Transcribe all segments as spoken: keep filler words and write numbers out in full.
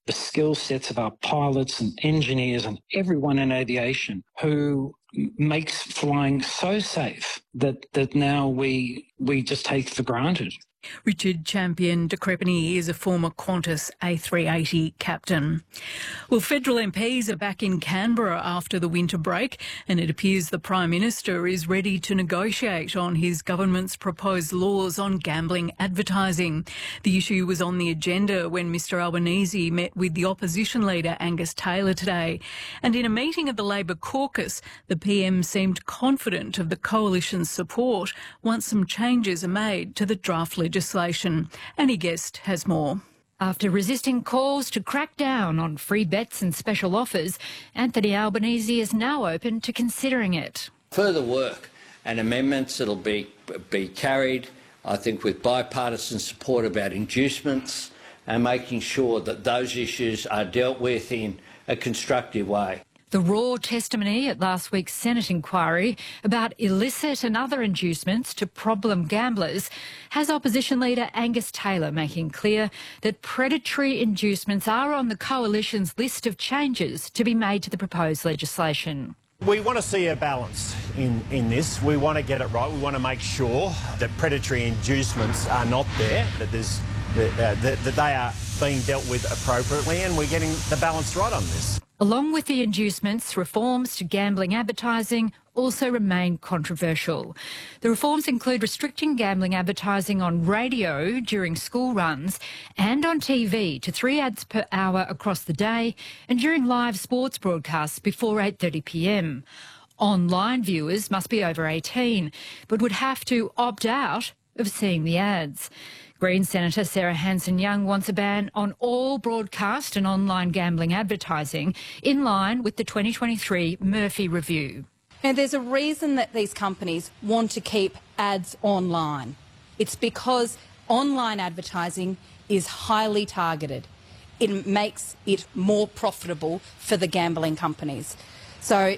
the skill sets of our pilots and engineers and everyone in aviation who makes flying so safe that, that now we, we just take for granted. Richard Champion de Crespigny is a former Qantas A three eighty captain. Well, federal M Ps are back in Canberra after the winter break, and it appears the Prime Minister is ready to negotiate on his government's proposed laws on gambling advertising. The issue was on the agenda when Mr Albanese met with the opposition leader Angus Taylor today. And in a meeting of the Labor caucus, the P M seemed confident of the coalition's support once some changes are made to the draft legislation. legislation. Annie Guest has more. After resisting calls to crack down on free bets and special offers, Anthony Albanese is now open to considering it. Further work and amendments that will be, be carried, I think, with bipartisan support about inducements and making sure that those issues are dealt with in a constructive way. The raw testimony at last week's Senate inquiry about illicit and other inducements to problem gamblers has opposition leader Angus Taylor making clear that predatory inducements are on the coalition's list of changes to be made to the proposed legislation. We want to see a balance in, in this. We want to get it right. We want to make sure that predatory inducements are not there, that, there's, that, uh, that, that they are being dealt with appropriately, and we're getting the balance right on this. Along with the inducements, reforms to gambling advertising also remain controversial. The reforms include restricting gambling advertising on radio during school runs and on T V to three ads per hour across the day and during live sports broadcasts before eight thirty p m. Online viewers must be over eighteen, but would have to opt out of seeing the ads. Green Senator Sarah Hanson-Young wants a ban on all broadcast and online gambling advertising in line with the twenty twenty-three Murphy Review. Now, there's a reason that these companies want to keep ads online. It's because online advertising is highly targeted. It makes it more profitable for the gambling companies. So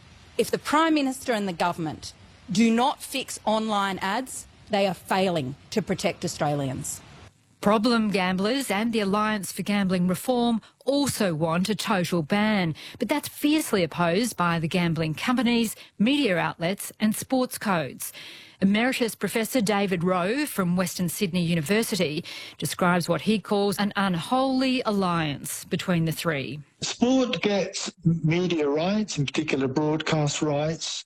if the Prime Minister and the government do not fix online ads, they are failing to protect Australians. Problem gamblers and the Alliance for Gambling Reform also want a total ban, but that's fiercely opposed by the gambling companies, media outlets and sports codes. Emeritus Professor David Rowe from Western Sydney University describes what he calls an unholy alliance between the three. Sport gets media rights, in particular broadcast rights.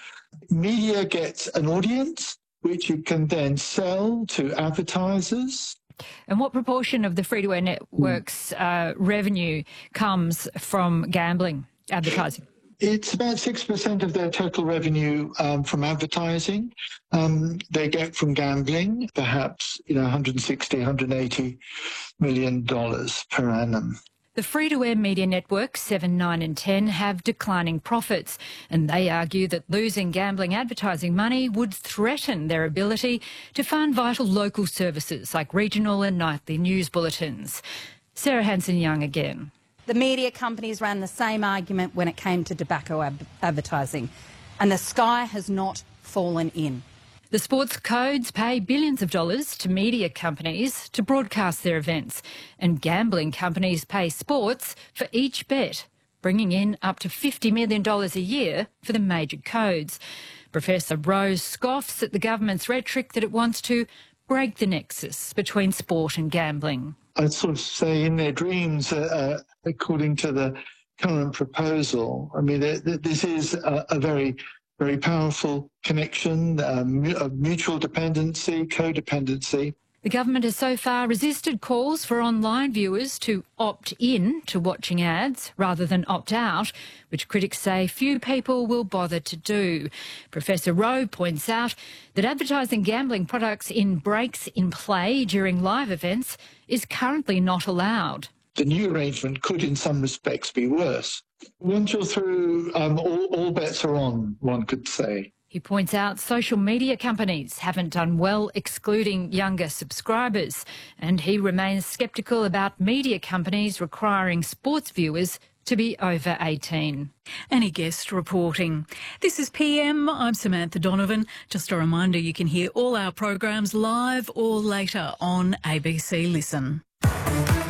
Media gets an audience, which you can then sell to advertisers. And what proportion of the free-to-air networks' uh, revenue comes from gambling advertising? It's about six percent of their total revenue um, from advertising. Um, they get from gambling, perhaps, you know, one hundred sixty, one hundred eighty million dollars per annum. The free-to-air media networks seven, nine and ten have declining profits, and they argue that losing gambling advertising money would threaten their ability to fund vital local services like regional and nightly news bulletins. Sarah Hanson-Young again. The media companies ran the same argument when it came to tobacco ab- advertising, and the sky has not fallen in. The sports codes pay billions of dollars to media companies to broadcast their events, and gambling companies pay sports for each bet, bringing in up to fifty million dollars a year for the major codes. Professor Rose scoffs at the government's rhetoric that it wants to break the nexus between sport and gambling. I'd sort of say in their dreams, uh, uh, according to the current proposal, I mean, th- th- this is a, a very very powerful connection, um, mutual dependency, codependency. The government has so far resisted calls for online viewers to opt in to watching ads rather than opt out, which critics say few people will bother to do. Professor Rowe points out that advertising gambling products in breaks in play during live events is currently not allowed. The new arrangement could in some respects be worse. Once you're through, um, all, all bets are on, one could say. He points out social media companies haven't done well excluding younger subscribers, and he remains sceptical about media companies requiring sports viewers to be over eighteen. Annie Guest reporting. This is P M. I'm Samantha Donovan. Just a reminder, you can hear all our programs live or later on A B C Listen.